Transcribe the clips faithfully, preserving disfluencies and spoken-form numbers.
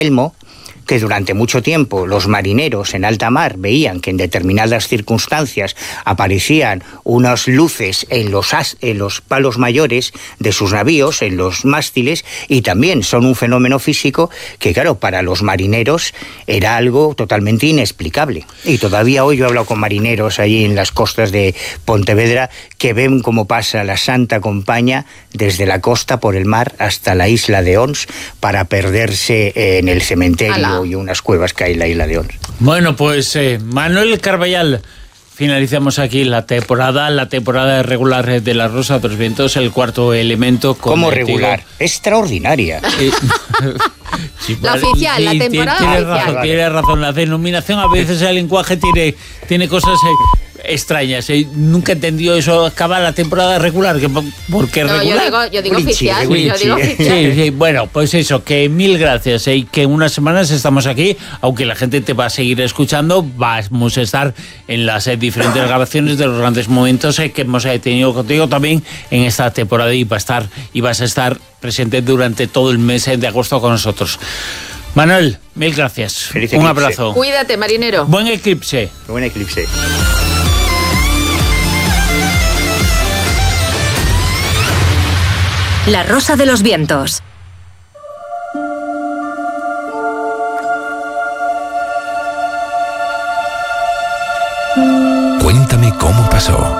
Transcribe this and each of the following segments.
Elmo, que durante mucho tiempo los marineros en alta mar veían que en determinadas circunstancias aparecían unas luces en los, as, en los palos mayores de sus navíos, en los mástiles, y también son un fenómeno físico que, claro, para los marineros era algo totalmente inexplicable. Y todavía hoy yo he hablado con marineros allí en las costas de Pontevedra que ven cómo pasa la Santa Compaña desde la costa por el mar hasta la isla de Ons para perderse en el cementerio. Ala. Y unas cuevas que hay en la isla de Ons. Bueno, pues eh, Manuel Carballal, finalizamos aquí la temporada, la temporada regular de La Rosa de los Vientos, el cuarto elemento. ¿Cómo regular? Extraordinaria. Eh, sí, la vale, oficial, sí, la temporada tiene oficial. Razón, tiene razón, la denominación a veces el lenguaje tiene, tiene cosas eh, extrañas. Eh. Nunca he entendido eso, acaba la temporada regular. Que, ¿Por qué no, regular? Yo digo, yo digo Ulichi, oficial. Ulichi, yo digo oficial. Sí, sí, bueno, pues eso, que mil gracias. Eh, y que unas semanas estamos aquí, aunque la gente te va a seguir escuchando, vamos a estar en las eh, diferentes grabaciones de los grandes momentos eh, que hemos eh, tenido contigo también en esta temporada, y va a estar, y vas a estar presente durante todo el mes eh, de agosto con nosotros. Manuel, mil gracias. Feliz Un eclipse. abrazo. Cuídate, marinero. Buen eclipse. Buen eclipse. La Rosa de los Vientos. Cuéntame cómo pasó.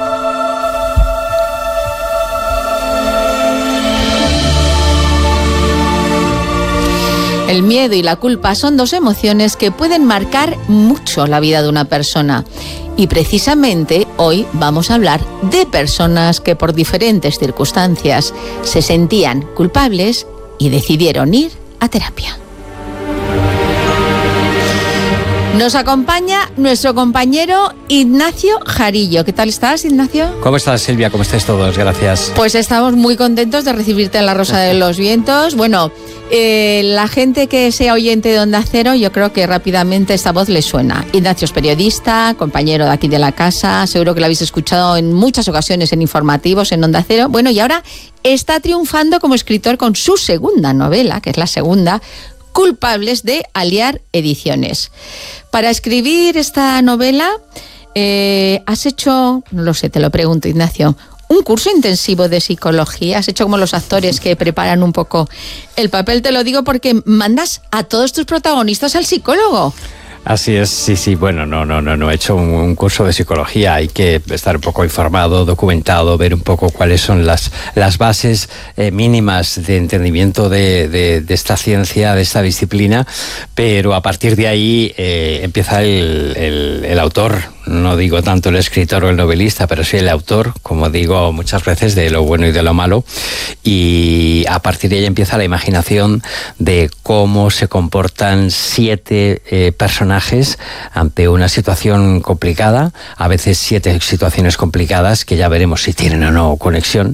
El miedo y la culpa son dos emociones que pueden marcar mucho la vida de una persona. Y precisamente hoy vamos a hablar de personas que por diferentes circunstancias se sentían culpables y decidieron ir a terapia. Nos acompaña nuestro compañero Ignacio Jarillo. ¿Qué tal estás, Ignacio? ¿Cómo estás, Silvia? ¿Cómo estáis todos? Gracias. Pues estamos muy contentos de recibirte en La Rosa de los Vientos. Bueno, eh, la gente que sea oyente de Onda Cero, yo creo que rápidamente esta voz le suena. Ignacio es periodista, compañero de aquí de la casa, seguro que lo habéis escuchado en muchas ocasiones en informativos, en Onda Cero. Bueno, y ahora está triunfando como escritor con su segunda novela, que es la segunda, Culpables, de Aliar Ediciones. Para escribir esta novela, eh, has hecho, no lo sé, te lo pregunto, Ignacio, un curso intensivo de psicología. Has hecho como los actores que preparan un poco el papel. Te lo digo porque mandas a todos tus protagonistas al psicólogo. Así es, sí, sí, bueno, no, no, no, no he hecho un, un curso de psicología, hay que estar un poco informado, documentado, ver un poco cuáles son las, las bases eh, mínimas de entendimiento de, de, de esta ciencia, de esta disciplina, pero a partir de ahí eh, empieza el, el, el autor, no digo tanto el escritor o el novelista, pero sí el autor, como digo muchas veces, de lo bueno y de lo malo, y a partir de ahí empieza la imaginación de cómo se comportan siete eh, personas ante una situación complicada, a veces siete situaciones complicadas que ya veremos si tienen o no conexión.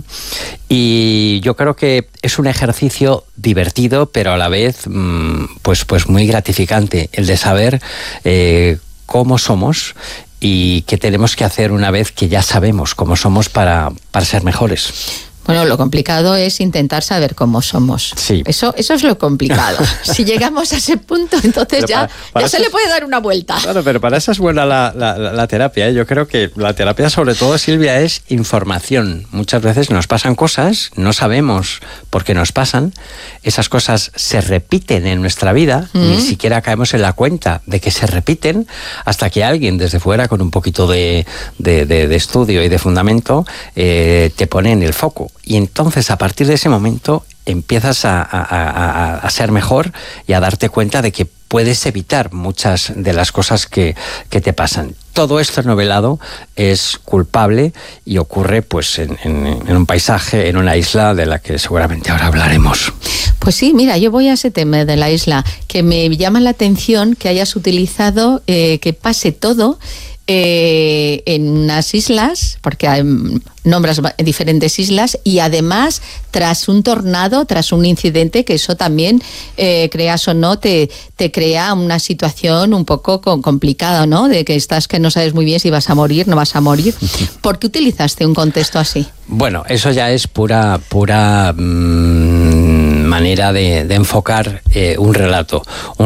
Y yo creo que es un ejercicio divertido, pero a la vez pues, pues muy gratificante, el de saber eh, cómo somos y qué tenemos que hacer una vez que ya sabemos cómo somos para, para ser mejores. Bueno, lo complicado es intentar saber cómo somos. Sí. Eso, eso es lo complicado. Si llegamos a ese punto, entonces pero ya, para, para ya se le puede dar una vuelta. Claro, pero para eso es buena la, la, la terapia, ¿eh? Yo creo que la terapia, sobre todo, Silvia, es información. Muchas veces nos pasan cosas, no sabemos por qué nos pasan. Esas cosas se repiten en nuestra vida, mm. ni siquiera caemos en la cuenta de que se repiten, hasta que alguien desde fuera, con un poquito de, de, de, de estudio y de fundamento, eh, te pone en el foco. Y entonces, a partir de ese momento, empiezas a, a, a, a ser mejor y a darte cuenta de que puedes evitar muchas de las cosas que, que te pasan. Todo esto novelado es culpable y ocurre pues en, en, en un paisaje, en una isla de la que seguramente ahora hablaremos. Pues sí, mira, yo voy a ese tema de la isla, que me llama la atención que hayas utilizado eh, que pase todo Eh, en unas islas, porque hay, nombras diferentes islas, y además tras un tornado, tras un incidente, que eso también, eh, creas o no, te, te crea una situación un poco complicada, ¿no? De que estás que no sabes muy bien si vas a morir, no vas a morir. ¿Por qué utilizaste un contexto así? Bueno, eso ya es pura, pura mmm, manera de, de enfocar eh, un relato. Un